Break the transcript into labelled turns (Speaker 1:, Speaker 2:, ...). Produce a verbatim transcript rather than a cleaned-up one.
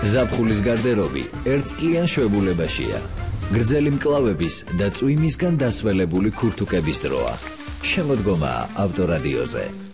Speaker 1: ზაფხულის გარდერობი ერთწლიან შვებულებაშია. გრძელი მკლავების და წვიმისგან დასველებული ქურთუკების დროა. შემოდგომაა ავტორადიოზე.